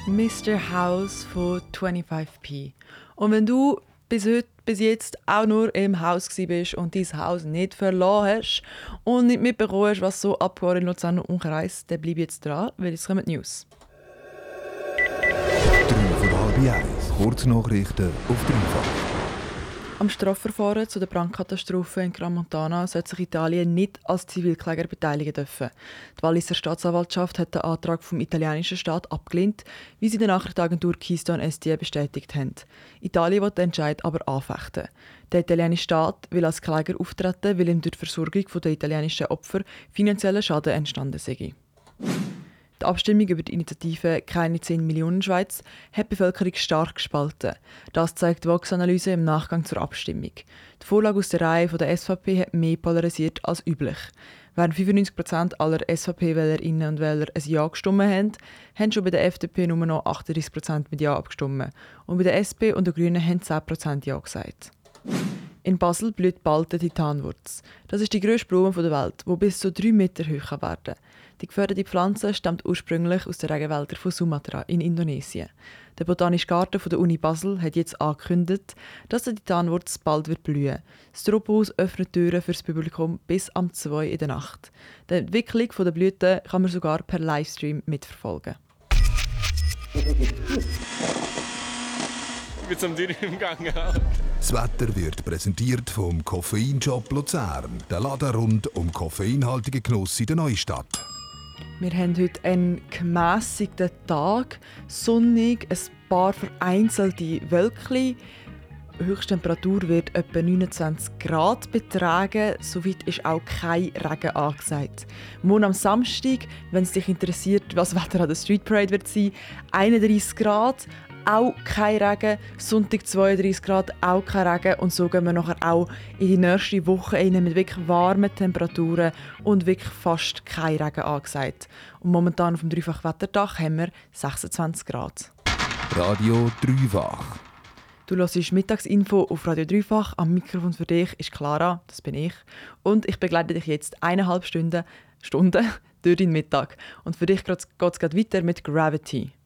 Mr. House von 25p. Und wenn du bis jetzt auch nur im Haus bist und dein Haus nicht verloren hast und nicht mitbekommen hast, was so abgeht in Luzern und Umkreis, dann bleib jetzt dran, weil jetzt kommen die News. 3:30. Kurznachrichten auf dreifach. Am Strafverfahren zu der Brandkatastrophe in Gran Montana sollte sich Italien nicht als Zivilkläger beteiligen dürfen. Die Walliser Staatsanwaltschaft hat den Antrag vom italienischen Staat abgelehnt, wie sie der Nachrichtenagentur Keystone SDA bestätigt haben. Italien will den Entscheid aber anfechten. Der italienische Staat will als Kläger auftreten, weil ihm durch die Versorgung der italienischen Opfer finanzieller Schaden entstanden sei. Die Abstimmung über die Initiative «Keine 10 Millionen Schweiz» hat die Bevölkerung stark gespalten. Das zeigt die Vox-Analyse im Nachgang zur Abstimmung. Die Vorlage aus der Reihe der SVP hat mehr polarisiert als üblich. Während 95% aller SVP-Wählerinnen und Wähler ein Ja gestimmt haben, haben schon bei der FDP nur noch 38% mit Ja abgestimmt. Und bei der SP und den Grünen haben 10% Ja gesagt. In Basel blüht bald der Titanwurz. Das ist die grösste Blume der Welt, die bis zu 3 Meter hoch werden kann. Die geförderte Pflanze stammt ursprünglich aus den Regenwäldern von Sumatra in Indonesien. Der Botanische Garten der Uni Basel hat jetzt angekündigt, dass der Titanwurz bald blühen wird. Das Tropenhaus öffnet Türen für das Publikum bis am 2 in der Nacht. Die Entwicklung der Blüten kann man sogar per Livestream mitverfolgen. Mit so einem Dürren im Gang. Das Wetter wird präsentiert vom Koffeinshop Luzern. Der Laden rund um koffeinhaltigen Genuss in der Neustadt. Wir haben heute einen gemässigten Tag, sonnig, ein paar vereinzelte Wölkchen. Die Höchsttemperatur wird etwa 29 Grad betragen. Soweit ist auch kein Regen angesagt. Morgen am Samstag, wenn es dich interessiert, was das Wetter an der Street Parade wird sein, 31 Grad, auch kein Regen. Sonntag 32 Grad, auch kein Regen. Und so gehen wir nachher auch in die nächste Woche rein mit wirklich warmen Temperaturen und wirklich fast kein Regen angesagt. Und momentan auf dem Dreifach-Wetterdach haben wir 26 Grad. Radio Dreifach. Du hörst Mittagsinfo auf Radio Dreifach. Am Mikrofon für dich ist Clara, das bin ich. Und ich begleite dich jetzt 1,5 Stunden durch den Mittag. Und für dich geht es weiter mit Gravity.